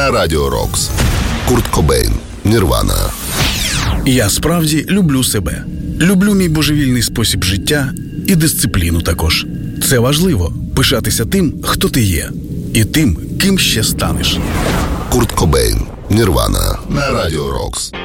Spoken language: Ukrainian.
на Радіо Рокс. Курт Кобейн, Нірвана. Я справді люблю себе. Люблю мій божевільний спосіб життя і дисципліну також. Це важливо – пишатися тим, хто ти є, і тим, ким ще станеш. Курт Кобейн, Нірвана на Радіо Рокс.